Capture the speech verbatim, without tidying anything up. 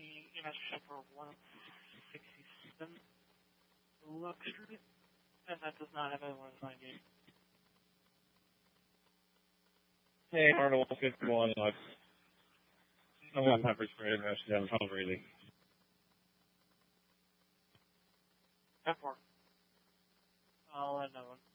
E M S ship for one sixty-seven Lux Street, and that does not have anyone assigned yet. Hey, Arnold fifty-one Lux. I'm on pepper spray, actually, I'm home breathing. F four. I'll let no one.